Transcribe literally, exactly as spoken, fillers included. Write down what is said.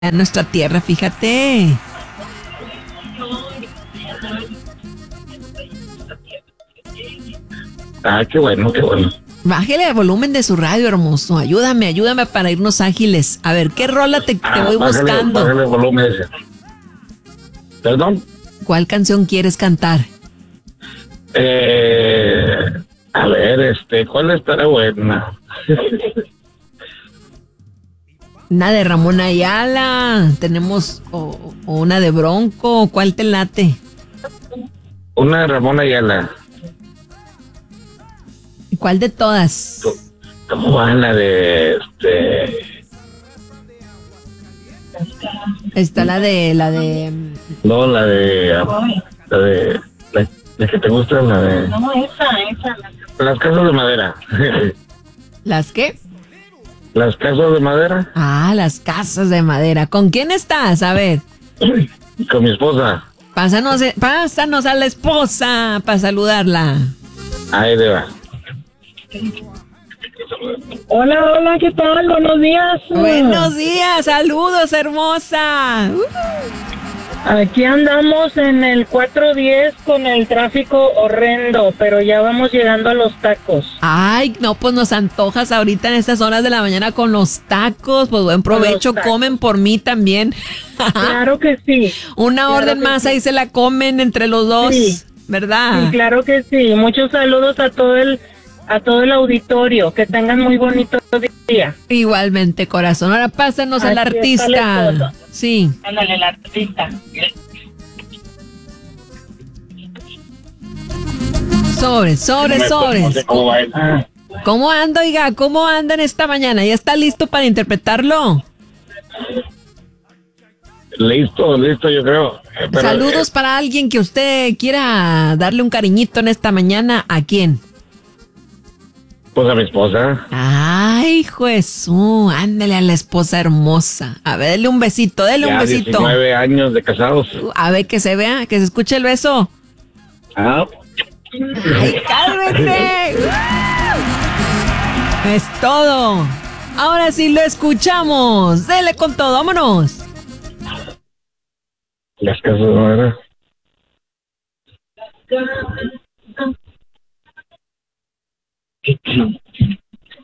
a nuestra tierra, fíjate. Ah, qué bueno, qué bueno. Bájele el volumen de su radio, hermoso. Ayúdame, ayúdame para irnos ágiles. A ver, ¿qué rola te, te Ah, voy bájale, buscando? bájale el volumen ese. ¿Perdón? ¿Cuál canción quieres cantar? Eh, a ver, este, ¿cuál estará buena? Una de Ramón Ayala. Tenemos o, o una de Bronco. ¿Cuál te late? Una de Ramón Ayala. ¿Cuál de todas? ¿Cómo va la de este? Está la de la de No, la de la de la, la que te gusta, la de No, esa, esa. las casas de madera. ¿las qué? Las casas de madera Ah, las casas de madera. ¿Con quién estás? A ver, con mi esposa. pásanos, eh, pásanos a la esposa para saludarla. Ahí te va. Hola, hola, ¿qué tal? Buenos días. Buenos días, saludos, hermosa. Uh. Aquí andamos en el cuatro diez con el tráfico horrendo, pero ya vamos llegando a los tacos. Ay, no, pues nos antojas ahorita en estas horas de la mañana con los tacos. Pues buen provecho, comen por mí también. Claro que sí. Una Claro orden que más, sí. ahí se la comen entre los dos, Sí. ¿verdad? Sí, claro que sí. Muchos saludos a todo el a todo el auditorio. Que tengan muy bonito día. Igualmente, corazón. Ahora pásanos al Aquí está la artista. esposa. Sí. Ándale, el artista. Sobres, sobres, sobres. No sé cómo va él. Ah, ¿Cómo anda, oiga? ¿Cómo anda en esta mañana? ¿Ya está listo para interpretarlo? listo, listo, yo creo. Eh, pero, Saludos eh, para alguien que usted quiera darle un cariñito en esta mañana. ¿A quién? pues a mi esposa. Ay, Jesús, ándale a la esposa hermosa. A ver, dele un besito, dele un Ya besito. diecinueve años de casados. A ver, que se vea, que se escuche el beso. Ah, ¡Ay, cálmese! Es todo. Ahora sí lo escuchamos. Dele con todo, vámonos. las casas de madera.